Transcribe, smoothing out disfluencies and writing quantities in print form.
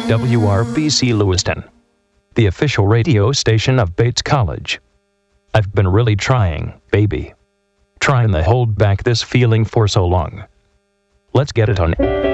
WRBC Lewiston, the official radio station of Bates College. I've been really trying, baby. Trying to hold back this feeling for so long. Let's get it on.